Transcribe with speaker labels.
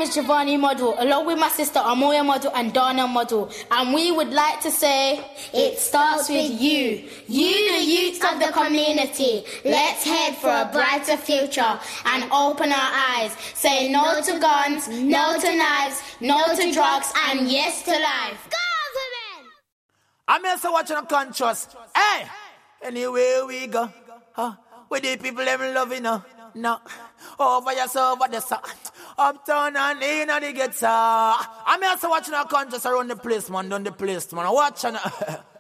Speaker 1: is Giovanni Model, along with my sister Amoya Model and Dana Model, and we would like to say, it starts with you. You, the youth of the community. Let's head for a brighter future and open our eyes. Say no to guns, no to knives, no to drugs, and yes to life. Government!
Speaker 2: I'm also watching a conscious. Hey! Anywhere we go, with the people them loving no. Over yourself, over the sun. Uptown and in the ghetto. I'm also watching a conscious around the place, man. Down the place, man. Watching.